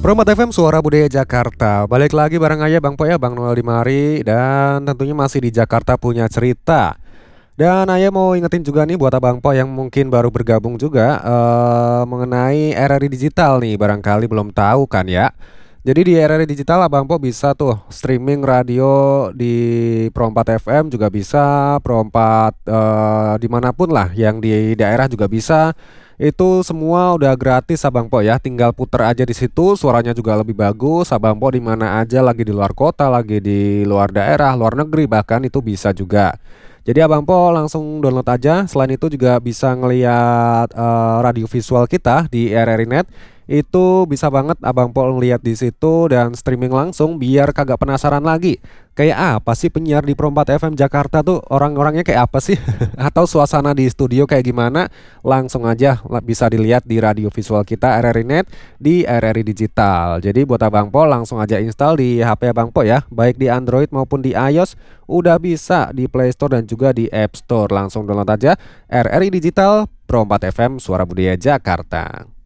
Promat FM Suara Budaya Jakarta. Balik lagi bareng aja Bang Po ya, Bang Noel di mari. Dan tentunya masih di Jakarta punya cerita. Dan Ayah mau ingetin juga nih buat Abang Po yang mungkin baru bergabung juga mengenai RRI Digital nih, barangkali belum tahu kan ya. Jadi di RRI Digital Abang Po bisa tuh streaming radio di Pro4 FM juga bisa, Pro4 dimanapun lah yang di daerah juga bisa. Itu semua udah gratis Abang Po ya, tinggal puter aja di situ, suaranya juga lebih bagus. Abang Po di mana aja, lagi di luar kota, lagi di luar daerah, luar negeri bahkan itu bisa juga. Jadi Abang Po langsung download aja. Selain itu juga bisa ngelihat radio visual kita di RRI Net. Itu bisa banget Abang Po ngeliat di situ dan streaming langsung biar kagak penasaran lagi. Kayak apa sih penyiar di Pro4 FM Jakarta tuh, orang-orangnya kayak apa sih? Atau suasana di studio kayak gimana? Langsung aja bisa dilihat di radio visual kita RRI Net di RRI Digital. Jadi buat Abang Po langsung aja install di HP Abang Po ya, baik di Android maupun di iOS. Udah bisa di Play Store dan juga di App Store. Langsung download aja RRI Digital Pro4 FM Suara Budaya Jakarta.